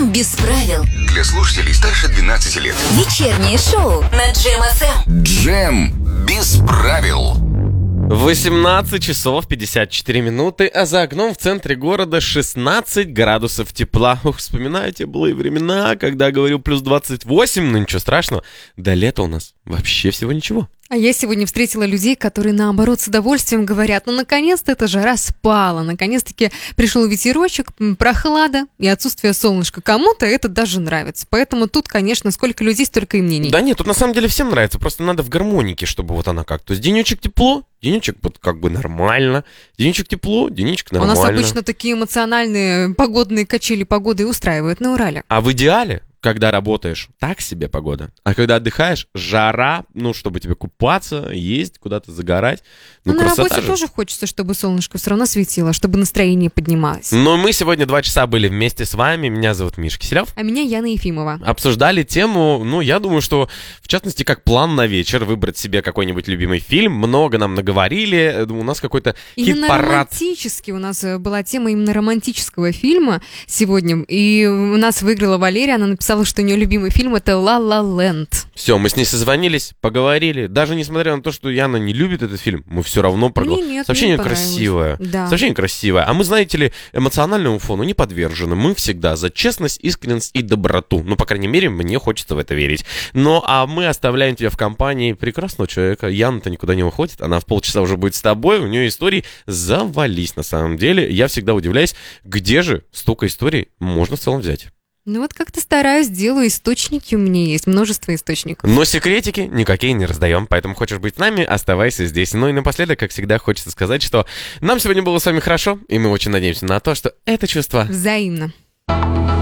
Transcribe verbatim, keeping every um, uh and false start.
Джем без правил. Для слушателей старше двенадцати лет. Вечернее шоу на Джем эф эм. Джем без правил. восемнадцать часов пятьдесят четыре минуты, а за окном в центре города шестнадцать градусов тепла. Ух, вспоминаете былые времена, когда говорил плюс двадцать восемь, ну ничего страшного. До лета у нас вообще всего ничего. А я сегодня встретила людей, которые, наоборот, с удовольствием говорят: ну, наконец-то эта жара спала, наконец-таки пришел ветерочек, прохлада и отсутствие солнышка. Кому-то это даже нравится. Поэтому тут, конечно, сколько людей, столько и мнений. Да нет, тут на самом деле всем нравится, просто надо в гармонике, чтобы вот она как. То есть денечек тепло, денечек вот как бы нормально, денечек тепло, денечек нормально. У нас обычно такие эмоциональные погодные качели погоды устраивают на Урале. А в идеале, когда работаешь, так себе погода. А когда отдыхаешь, жара, ну, чтобы тебе купаться, есть, куда-то загорать. Ну, Но на работе же. тоже хочется, чтобы солнышко все равно светило, чтобы настроение поднималось. Но мы сегодня два часа были вместе с вами. Меня зовут Миша Киселев. А меня Яна Ефимова. Обсуждали тему, ну, я думаю, что, в частности, как план на вечер, выбрать себе какой-нибудь любимый фильм. Много нам наговорили. У нас какой-то именно хит-парад. Романтический. У нас была тема именно романтического фильма сегодня. И у нас выиграла Валерия. Она написала, что у нее любимый фильм — это «Ла Ла Ленд». Все, мы с ней созвонились, поговорили. Даже несмотря на то, что Яна не любит этот фильм, мы все равно проголосовали. Сообщение красивое. Да. Сообщение красивое. А мы, знаете ли, эмоциональному фону не подвержены. Мы всегда за честность, искренность и доброту. Ну, по крайней мере, мне хочется в это верить. Ну, а мы оставляем тебя в компании прекрасного человека. Яна-то никуда не уходит. Она в полчаса уже будет с тобой. У нее истории завались, на самом деле. Я всегда удивляюсь, где же столько историй можно в целом взять. Ну вот как-то стараюсь, делаю источники, у меня есть множество источников. Но секретики никакие не раздаем, поэтому хочешь быть с нами, оставайся здесь. Ну и напоследок, как всегда, хочется сказать, что нам сегодня было с вами хорошо, и мы очень надеемся на то, что это чувство Взаимно.